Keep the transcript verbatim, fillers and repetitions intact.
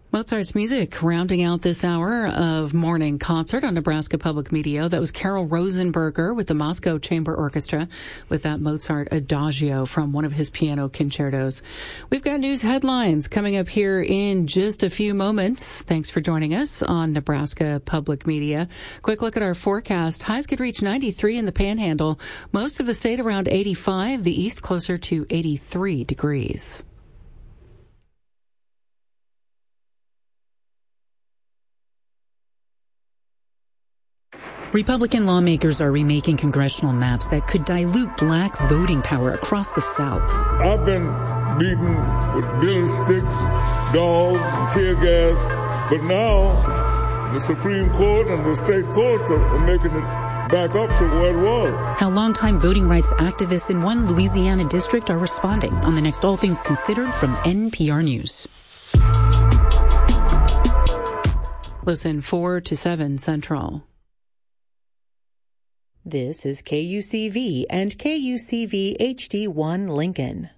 Mozart's music rounding out this hour of morning concert on Nebraska Public Media. That was Carol Rosenberger with the Moscow Chamber Orchestra with that Mozart Adagio from one of his piano concertos. We've got news headlines coming up here in just a few moments. Thanks for joining us on Nebraska Public Media. Quick look at our forecast. Highs could reach ninety-three in the Panhandle. Most of the state around eighty-five. The east closer to eighty-three degrees. Republican lawmakers are remaking congressional maps that could dilute black voting power across the South. I've been beaten with billy sticks, dogs, tear gas, but now the Supreme Court and the state courts are making it back up to where it was. How longtime voting rights activists in one Louisiana district are responding on the next All Things Considered from N P R News. Listen, four to seven Central. This is K U C V and K U C V H D one Lincoln.